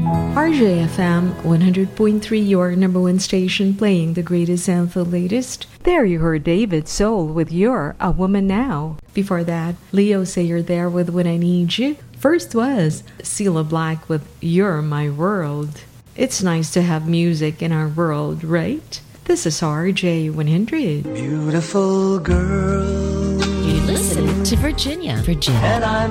RJFM 100.3, your number one station, playing the greatest and the latest. There you heard David Soul with You're a Woman Now. Before that, Leo Sayer there with When I Need You. First was Cilla Black with You're My World. It's nice to have music in our world, right? This is RJ100. Beautiful girl. You listen to Virginia. And I'm